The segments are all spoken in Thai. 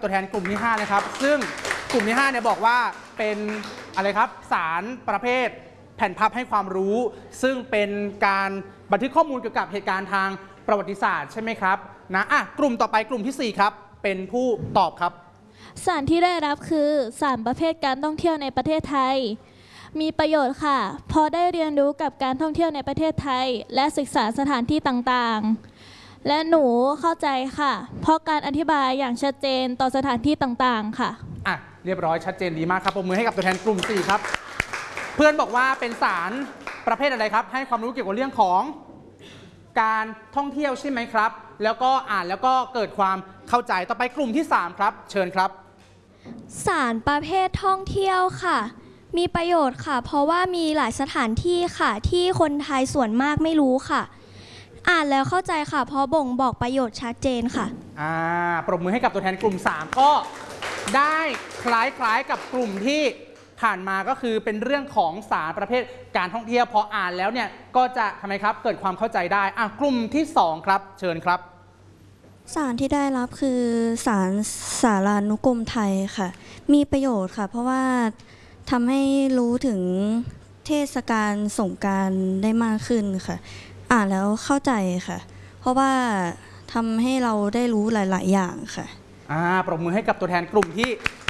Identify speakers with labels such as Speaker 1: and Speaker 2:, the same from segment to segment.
Speaker 1: ตัวแทนกลุ่มที่5นะครับซึ่งกลุ่มที่5เนี่ยบอกว่าเป็นอะไรครับสารประเภทแผ่นพับให้ความรู้ซึ่งเป็นการบันทึกข้อมูลเกี่ยวกับเหตุการณ์ทางประวัติศาสตร์ใช่ไหมครับนะกลุ่มต่อไปกลุ่มที่4ครับเป็นผู้ตอบครับ
Speaker 2: สารที่ได้รับคือสารประเภทการท่องเที่ยวในประเทศไทยมีประโยชน์ค่ะพอได้เรียนรู้กับการท่องเที่ยวในประเทศไทยและศึกษาสถานที่ต่างๆและหนูเข้าใจค่ะเพราะการอธิบายอย่างชัดเจนต่อสถานที่ต่างๆค่ะ
Speaker 1: เรียบร้อยชัดเจนดีมากครับปรบมือให้กับตัวแทนกลุ่ม4ครับเพื่อนบอกว่าเป็นสารประเภทอะไรครับให้ความรู้เกี่ยวกับเรื่องของการท่องเที่ยวใช่ไหมครับแล้วก็อ่านแล้วก็เกิดความเข้าใจต่อไปกลุ่มที่3ครับเชิญครับ
Speaker 3: สารประเภทท่องเที่ยวค่ะมีประโยชน์ค่ะเพราะว่ามีหลายสถานที่ค่ะที่คนไทยส่วนมากไม่รู้ค่ะอ่านแล้วเข้าใจค่ะเพราะบ่งบอกประโยชน์ชัดเจนค่ะ
Speaker 1: ปรบมือให้กับตัวแทนกลุ่ม3ก็ได้คล้ายๆกับกลุ่มที่ผ่านมาก็คือเป็นเรื่องของสารประเภทการท่องเที่ยวพออ่านแล้วเนี่ยก็จะทำไมครับเกิดความเข้าใจได้กลุ่มที่2ครับเชิญครับ
Speaker 4: สารที่ได้รับคือสารสารานุกรมไทยค่ะมีประโยชน์ค่ะเพราะว่าทำให้รู้ถึงเทศกาลสงกรานต์ได้มากขึ้นค่ะอ่านแล้วเข้าใจค่ะเพราะว่าทำให้เราได้รู้หลายๆอย่างค่ะ
Speaker 1: ปรบมือให้กับตัวแทนกลุ่มที่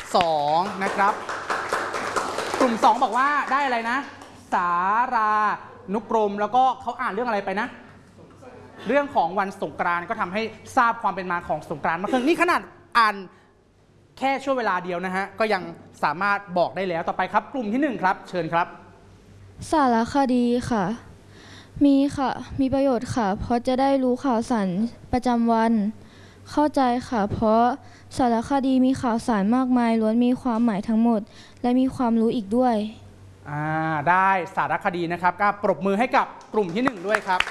Speaker 1: 2นะครับกลุ่ม2บอกว่าได้อะไรนะสารานุกรมแล้วก็เขาอ่านเรื่องอะไรไปนะเรื่องของวันสงกรานต์ก็ทำให้ทราบความเป็นมาของสงกรานต์มากขึ้นนี่ขนาดอ่านแค่ช่วงเวลาเดียวนะฮะก็ยังสามารถบอกได้แล้วต่อไปครับกลุ่มที่1ครับเชิญครับ
Speaker 5: สารคดีค่ะมีประโยชน์ค่ะเพราะจะได้รู้ข่าวสารประจำวันเข้าใจค่ะเพราะสารคดีมีข่าวสารมากมายล้วนมีความหมายทั้งหมดและมีความรู้อีกด้วย
Speaker 1: ได้สารคดีนะครับก็ปรบมือให้กับกลุ่มที่1ด้วยครับ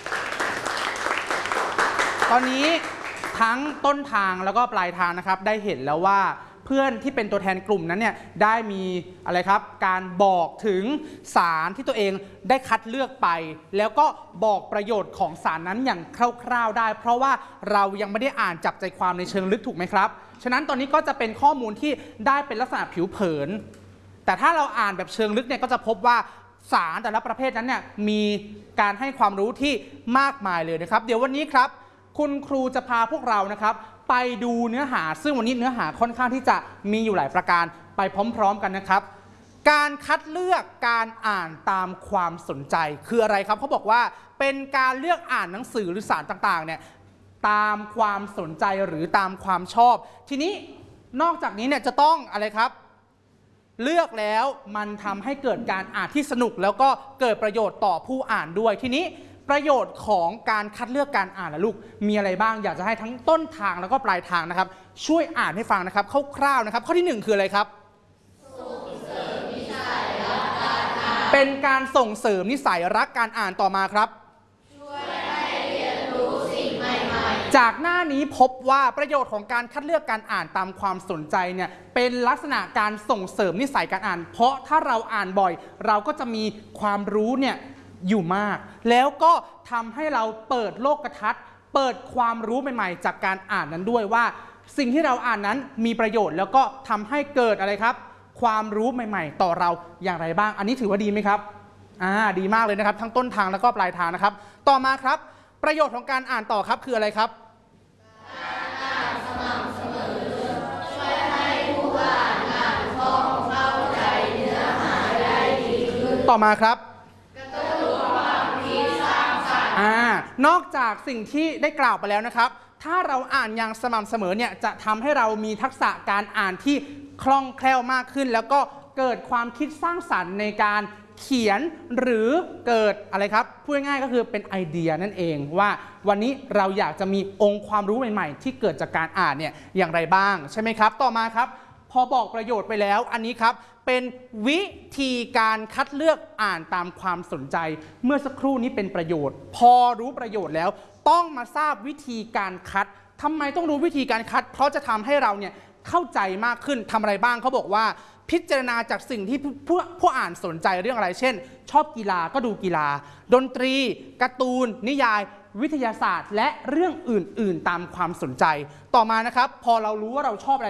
Speaker 1: ตอนนี้ทั้งต้นทางแล้วก็ปลายทางนะครับได้เห็นแล้วว่าเพื่อนที่เป็นตัวแทนกลุ่มนั้นเนี่ยได้มีอะไรครับการบอกถึงสารที่ตัวเองได้คัดเลือกไปแล้วก็บอกประโยชน์ของสารนั้นอย่างคร่าวๆได้เพราะว่าเรายังไม่ได้อ่านจับใจความในเชิงลึกถูกไหมครับฉะนั้นตอนนี้ก็จะเป็นข้อมูลที่ได้เป็นลักษณะผิวเผินแต่ถ้าเราอ่านแบบเชิงลึกเนี่ยก็จะพบว่าสารแต่ละประเภทนั้นเนี่ยมีการให้ความรู้ที่มากมายเลยนะครับเดี๋ยววันนี้ครับคุณครูจะพาพวกเรานะครับไปดูเนื้อหาซึ่งวันนี้เนื้อหาค่อนข้างที่จะมีอยู่หลายประการไปพร้อมๆกันนะครับการคัดเลือกการอ่านตามความสนใจคืออะไรครับเขาบอกว่าเป็นการเลือกอ่านหนังสือหรือสารต่างๆเนี่ยตามความสนใจหรือตามความชอบทีนี้นอกจากนี้เนี่ยจะต้องอะไรครับเลือกแล้วมันทำให้เกิดการอ่านที่สนุกแล้วก็เกิดประโยชน์ต่อผู้อ่านด้วยทีนี้ประโยชน์ของการคัดเลือกการอ่านนะลูกมีอะไรบ้างอยากจะให้ทั้งต้นทางแล้วก็ปลายทางนะครับช่วยอ่านให้ฟังนะครับคร่าวๆนะครับข้อที่1คืออะไรครับส่งเสริมนิสัยรักการอ่านเป็นการส่งเสริมนิสัยรักการอ่านต่อมาครับช่วยให้เรียนรู้สิ่งใหม่ๆจากหน้านี้พบว่าประโยชน์ของการคัดเลือกการอ่านตามความสนใจเนี่ยเป็นลักษณะการส่งเสริมนิสัยการอ่านเพราะถ้าเราอ่านบ่อยเราก็จะมีความรู้เนี่ยอยู่มากแล้วก็ทำให้เราเปิดโลกทัศน์เปิดความรู้ใหม่ๆจากการอ่านนั้นด้วยว่าสิ่งที่เราอ่านนั้นมีประโยชน์แล้วก็ทำให้เกิดอะไรครับความรู้ใหม่ๆต่อเราอย่างไรบ้างอันนี้ถือว่าดีไหมครับดีมากเลยนะครับทั้งต้นทางแล้วก็ปลายทางนะครับต่อมาครับประโยชน์ของการอ่านต่อครับคืออะไรครับการอ่านสม่ำเสมอช่วยให้ผู้อ่านอ่านคล่องเข้าใจเนื้อหาได้ดีขึ้นต่อมาครับนอกจากสิ่งที่ได้กล่าวไปแล้วนะครับถ้าเราอ่านอย่างสม่ำเสมอเนี่ยจะทำให้เรามีทักษะการอ่านที่คล่องแคล่วมากขึ้นแล้วก็เกิดความคิดสร้างสรรค์ในการเขียนหรือเกิดอะไรครับพูดง่ายๆก็คือเป็นไอเดียนั่นเองว่าวันนี้เราอยากจะมีองค์ความรู้ใหม่ๆที่เกิดจากการอ่านเนี่ยอย่างไรบ้างใช่ไหมครับต่อมาครับพอบอกประโยชน์ไปแล้วอันนี้ครับเป็นวิธีการคัดเลือกอ่านตามความสนใจเมื่อสักครู่นี้เป็นประโยชน์พอรู้ประโยชน์แล้วต้องมาทราบวิธีการคัดทำไมต้องรู้วิธีการคัดเพราะจะทำให้เราเนี่ยเข้าใจมากขึ้นทำอะไรบ้างเขาบอกว่าพิจารณาจากสิ่งที่ผู้อ่านสนใจเรื่องอะไรเช่นชอบกีฬาก็ดูกีฬาดนตรีการ์ตูนนิยายวิทยาศาสตร์และเรื่องอื่นๆตามความสนใจต่อมานะครับพอเรารู้ว่าเราชอบอะไร